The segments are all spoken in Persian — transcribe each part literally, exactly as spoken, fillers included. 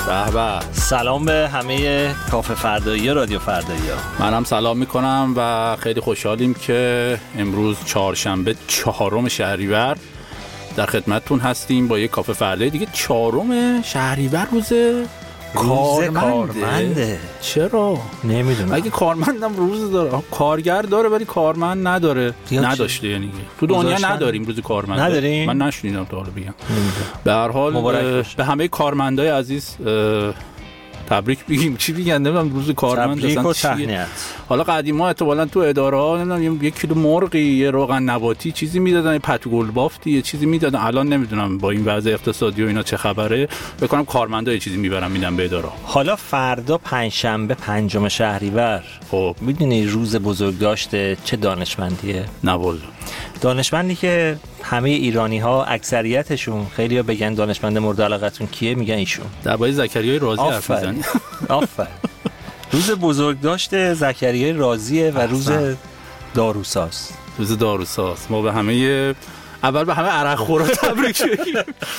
به به. سلام به همه کافه فردایی رادیو فردایی ها. منم سلام میکنم و خیلی خوشحالیم که امروز چهارشنبه چهارم شهریور در خدمتتون هستیم با یک کافه فردایی دیگه. چهارم شهریور روز کارمنده. چرا؟ نمیدونم. اگه کارمندم روز داره، کارگر داره ولی کارمند نداره. نداشته یعنی تو دنیا نداریم روز کارمند. نداریم؟ من نشنیدم تا حالا بگم. به هر حال به همه کارمندای عزیز تبریک بگیم. چی بگن نمیدونم روز کارمند اصلا چیه. حالا قدیما احتمالاً تو اداره ها نمیدونم یک کیلو مرغی، یه روغن نباتی چیزی میدادن، پتو گل بافتی یه چیزی میدادن. الان نمیدونم با این وضع اقتصادی و اینا چه خبره. بکنم کارمندا یه چیزی میبرن میدن به اداره. حالا فردا پنجشنبه پنجم شهریور، خب میدونی روز بزرگداشت چه دانشمندیه؟ نه والله. دانشمندی که همه ایرانی ها اکثریتشون، خیلی‌ها بگن دانشمند مورد علاقتون کیه، میگن ایشون. درباره زکریای رازی حرف میزنی. آفرین. روز بزرگداشت زکریای رازیه و روز داروساست. روز داروساست. ما به همه اول به همه عرق خورا تبریک بگیم.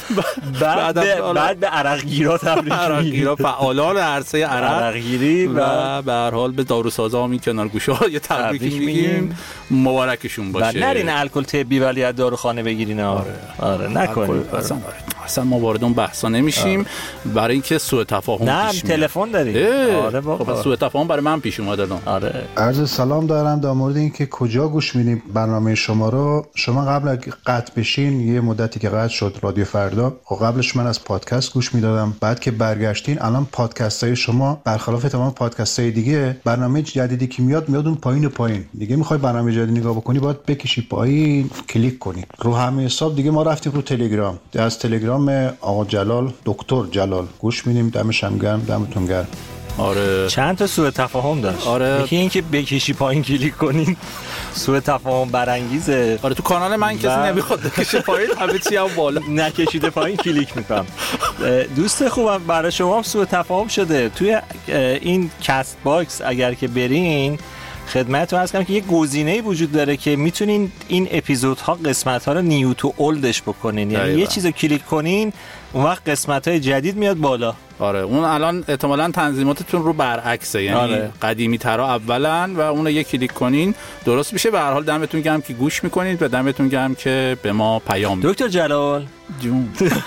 بعد بعد به عرق گیرا تبریک بگیم. عرق گیرا فعالان عرصه عرق گیری و به هر حال به داروسازا هم کنار گوشه‌ها یه تبریک میگیم. مبارکشون باشه. بعد نرین الکل طبی ولی از داروخانه بگیرین. آره آره نکنید. اصلا اصلا ما وارد اون بحثا نمیشیم. آره. برای اینکه سوء تفاهم نه پیش میاد. تلفن داریم. آره بابا. خب سوء تفاهم برای من پیش اومد الان. آره. عرض سلام دارم در مورد اینکه کجا گوش میدیم برنامه شما رو. شما قبل قطع بشین یه مدتی که قطع شد رادیو فردا، خب قبلش من از پادکست گوش میدادم. بعد که برگشتین الان پادکست های شما برخلاف تمام پادکست های دیگه، برنامه جدیدی که میاد میاد اون پایین و پایین. دیگه میخوای برنامه جدید نگاه بکنی باید بکشی پایین، کلیک کنی. رو همه حساب دیگه ما رفتیم رو تلگرام. از تلگرام آقا جلال، دکتر جلال گوش میدیم. دمش هم گرم، دمتون گرم. آره چند تا سوء تفاهم داشت. آره. یکی این که بکشی پایین کلیک کنین سوء تفاهم برانگیزه. آره تو کانال من کسی و... نمیخواد بکشه پایین، همه چی هم بالا. نکشیده پایین کلیک میکنم. دوست خوبم برای شما هم سوء تفاهم شده. توی این کست باکس اگر که برین خدمتتون عرض کنم که یه گزینه‌ای وجود داره که میتونین این اپیزودها قسمت‌ها رو نیو تو اولدش بکنین. یعنی یه چیزو کلیک کنین اون وقت قسمت‌های جدید میاد بالا. آره اون الان احتمالاً تنظیماتتون رو برعکسه، یعنی آره. قدیمی ترا اولاً و اون رو یه کلیک کنین درست میشه. به هر حال دمتون گرم که گوش میکنید و دمتون گرم که به ما پیام میدید. دکتر جلال جون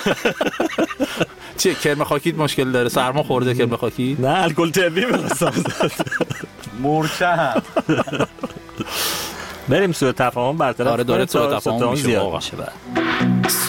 چه کرم خاکیت مشکل داره؟ سرما خورده کرم خاکی؟ نه الکل طبی می‌خواستم مورچه. بریم سوء تفاهم برطرف. آره داره سوء تفاهم میشه واقعا.